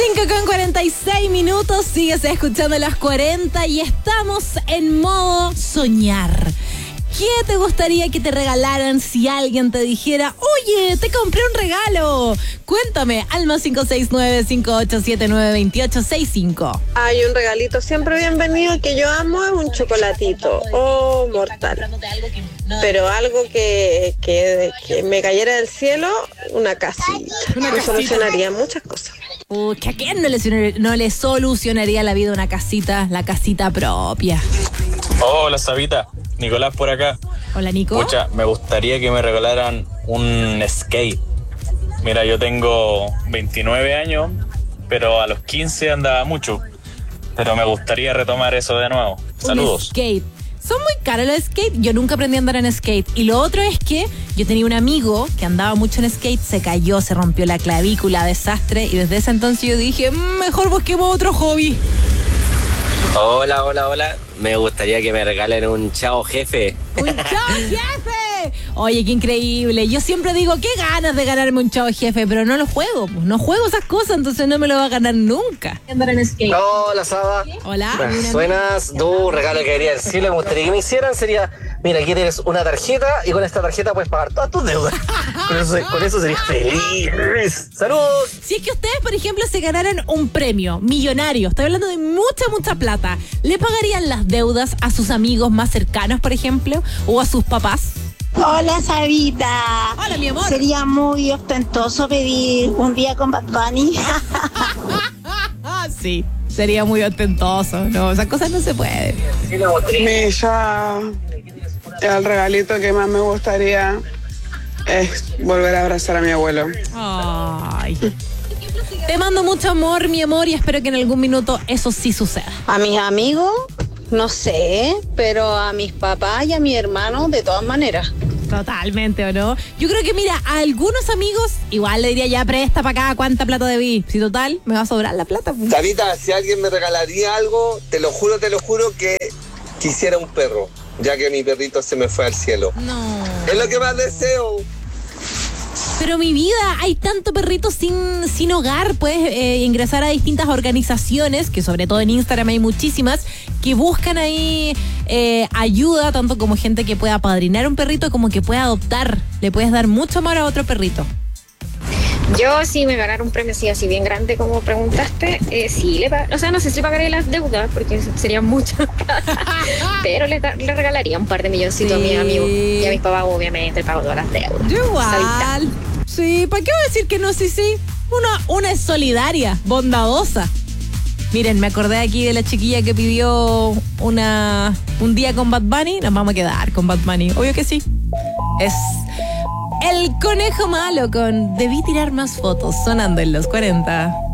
5:46, sigues escuchando las 40 y estamos en modo soñar. ¿Qué te gustaría que te regalaran si alguien te dijera, oye, te compré un regalo? Cuéntame, al +569-5879-2865. Hay un regalito siempre bienvenido que yo amo, es un chocolatito. Oh, mortal. Pero algo que me cayera del cielo, una casita. Me solucionaría muchas cosas. Que a quién no le solucionaría la vida una casita, la casita propia. Hola, Sabita. Nicolás por acá. Hola, Nico. Pucha, me gustaría que me regalaran un skate. Mira, yo tengo 29 años, pero a los 15 andaba mucho. Pero me gustaría retomar eso de nuevo. Saludos. Un skate. Son muy caros los skate. Yo nunca aprendí a andar en skate. Y lo otro es que yo tenía un amigo que andaba mucho en skate, se cayó, se rompió la clavícula, desastre. Y desde ese entonces yo dije, mejor busquemos otro hobby. Hola. Me gustaría que me regalen un chao jefe. ¡Un chao jefe! Oye, qué increíble. Yo siempre digo, qué ganas de ganarme un chao jefe, pero no lo juego. No juego esas cosas, entonces no me lo va a ganar nunca. Andar en skate. Hola, Saba. Hola. Suenas, tu regalo que quería decirle, me gustaría que me hicieran sería, mira, aquí tienes una tarjeta y con esta tarjeta puedes pagar todas tus deudas. Con eso sería feliz. ¡Saludos! Si es que ustedes, por ejemplo, se ganaran un premio millonario, estoy hablando de mucha plata, ¿le pagarían las deudas a sus amigos más cercanos, por ejemplo, o a sus papás? Hola, Sabita. Hola, mi amor. Sería muy ostentoso pedir un día con Bad Bunny. Sí, sería muy ostentoso. No, esas cosas no se pueden. El regalito que más me gustaría es volver a abrazar a mi abuelo. Ay. Te mando mucho amor, mi amor, y espero que en algún minuto eso sí suceda. A mis amigos, no sé, pero a mis papás y a mi hermano, de todas maneras. Totalmente, ¿o no? Yo creo que, mira, a algunos amigos igual le diría, ya presta para acá, ¿cuánta plata debí? Si total, me va a sobrar la plata. Sabita, si alguien me regalaría algo, te lo juro que quisiera un perro, ya que mi perrito se me fue al cielo. No. Es lo que más deseo. Pero mi vida, hay tanto perrito sin hogar. Puedes ingresar a distintas organizaciones, que sobre todo en Instagram hay muchísimas, que buscan ahí ayuda, tanto como gente que pueda apadrinar un perrito como que pueda adoptar. Le puedes dar mucho amor a otro perrito. Yo sí me ganara un premio así bien grande como preguntaste, sí, o sea, no sé si pagaré las deudas porque sería mucho, pero le regalaría un par de milloncitos a mis amigos y a mis papás, obviamente, el pago de todas las deudas. Yo igual. Sabita. Sí, ¿para qué voy a decir que no? Sí. Una es solidaria, bondadosa. Miren, me acordé aquí de la chiquilla que pidió un día con Bad Bunny. Nos vamos a quedar con Bad Bunny, obvio que sí. Es El Conejo Malo con Debí Tirar Más Fotos, sonando en los 40.